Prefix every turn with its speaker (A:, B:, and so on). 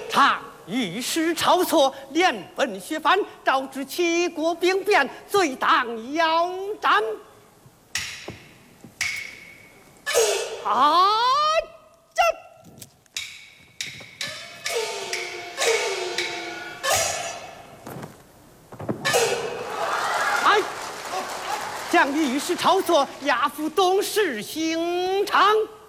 A: 常御史抄错，连本削藩，导致齐国兵变，罪当腰斩。将御史抄错，押赴东市刑场。